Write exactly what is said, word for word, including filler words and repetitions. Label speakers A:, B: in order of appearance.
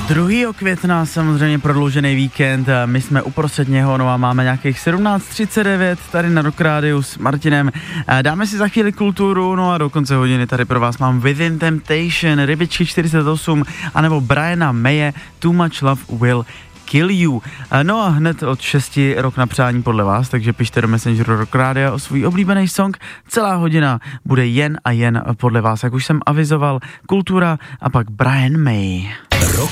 A: druhého května samozřejmě prodloužený víkend, my jsme uprostřed něho, no a máme nějakých sedmnáct třicet devět tady na Rock Rádiu s Martinem. Dáme si za chvíli kulturu, no a do konce hodiny tady pro vás mám Within Temptation, Rybičky čtyřicet osm, anebo Briana Maye, Too Much Love Will Kill You. No a hned od šesti rok na přání podle vás, takže pište do Messengeru Rock Rádia o svůj oblíbený song. Celá hodina bude jen a jen podle vás, jak už jsem avizoval, kultura a pak Brian May.
B: Rock